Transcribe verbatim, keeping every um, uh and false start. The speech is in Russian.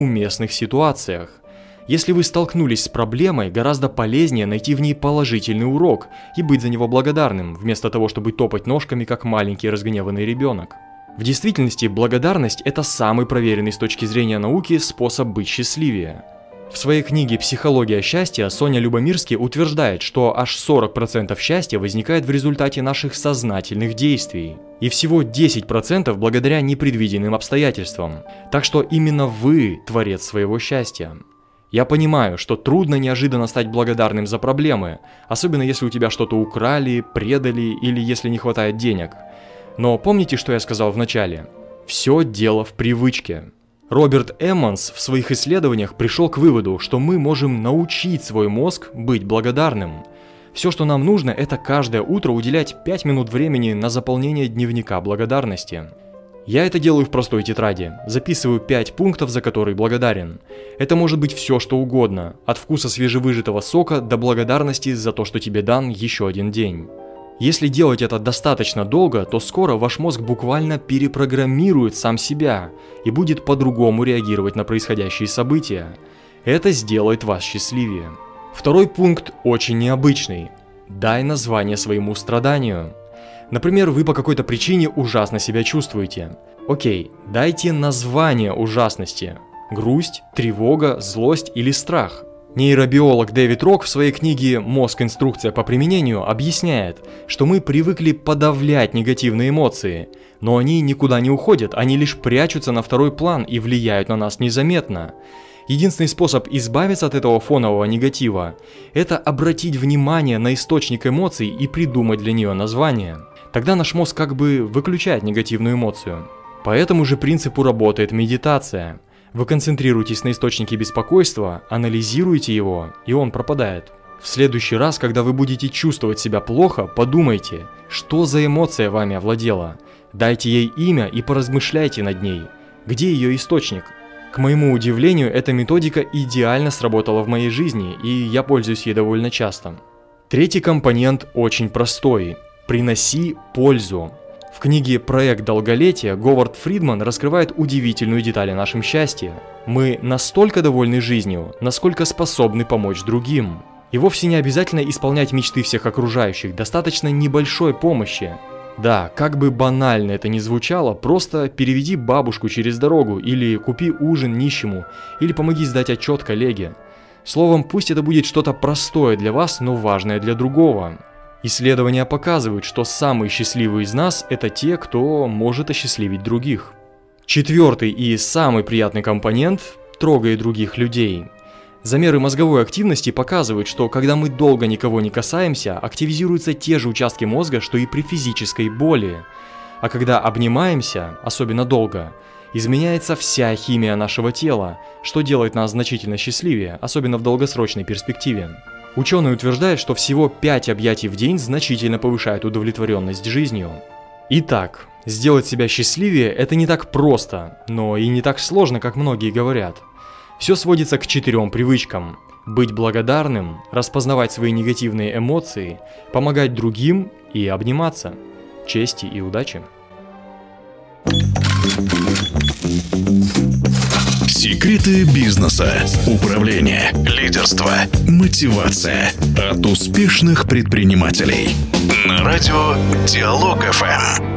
уместных ситуациях. Если вы столкнулись с проблемой, гораздо полезнее найти в ней положительный урок и быть за него благодарным, вместо того, чтобы топать ножками, как маленький разгневанный ребенок. В действительности, благодарность – это самый проверенный с точки зрения науки способ быть счастливее. В своей книге «Психология счастья» Соня Любомирский утверждает, что аж сорок процентов счастья возникает в результате наших сознательных действий, и всего десять процентов благодаря непредвиденным обстоятельствам. Так что именно вы – творец своего счастья. Я понимаю, что трудно неожиданно стать благодарным за проблемы, особенно если у тебя что-то украли, предали или если не хватает денег. Но помните, что я сказал в начале? Все дело в привычке. Роберт Эммонс в своих исследованиях пришел к выводу, что мы можем научить свой мозг быть благодарным. Все, что нам нужно, это каждое утро уделять пять минут времени на заполнение дневника благодарности. Я это делаю в простой тетради, записываю пять пунктов, за которые благодарен. Это может быть все, что угодно, от вкуса свежевыжатого сока до благодарности за то, что тебе дан еще один день. Если делать это достаточно долго, то скоро ваш мозг буквально перепрограммирует сам себя и будет по-другому реагировать на происходящие события. Это сделает вас счастливее. Второй пункт очень необычный. Дай название своему страданию. Например, вы по какой-то причине ужасно себя чувствуете. Окей, дайте название ужасности. Грусть, тревога, злость или страх. Нейробиолог Дэвид Рок в своей книге «Мозг. Инструкция по применению» объясняет, что мы привыкли подавлять негативные эмоции, но они никуда не уходят, они лишь прячутся на второй план и влияют на нас незаметно. Единственный способ избавиться от этого фонового негатива – это обратить внимание на источник эмоций и придумать для нее название. Тогда наш мозг как бы выключает негативную эмоцию. По этому же принципу работает медитация. Вы концентрируетесь на источнике беспокойства, анализируете его, и он пропадает. В следующий раз, когда вы будете чувствовать себя плохо, подумайте, что за эмоция вами овладела. Дайте ей имя и поразмышляйте над ней. Где ее источник? К моему удивлению, эта методика идеально сработала в моей жизни, и я пользуюсь ей довольно часто. Третий компонент очень простой. Приноси пользу. В книге «Проект долголетия» Говард Фридман раскрывает удивительную деталь о нашем счастье. Мы настолько довольны жизнью, насколько способны помочь другим. И вовсе не обязательно исполнять мечты всех окружающих, достаточно небольшой помощи. Да, как бы банально это ни звучало, просто переведи бабушку через дорогу, или купи ужин нищему, или помоги сдать отчет коллеге. Словом, пусть это будет что-то простое для вас, но важное для другого. Исследования показывают, что самые счастливые из нас – это те, кто может осчастливить других. Четвертый и самый приятный компонент – трогай других людей. Замеры мозговой активности показывают, что когда мы долго никого не касаемся, активизируются те же участки мозга, что и при физической боли. А когда обнимаемся, особенно долго, изменяется вся химия нашего тела, что делает нас значительно счастливее, особенно в долгосрочной перспективе. Ученые утверждают, что всего пять объятий в день значительно повышают удовлетворенность жизнью. Итак, сделать себя счастливее – это не так просто, но и не так сложно, как многие говорят. Все сводится к четырем привычкам: быть благодарным, распознавать свои негативные эмоции, помогать другим и обниматься. Чести и удачи! Секреты бизнеса, управления, лидерства, мотивация от успешных предпринимателей. На радио Диалог эф эм.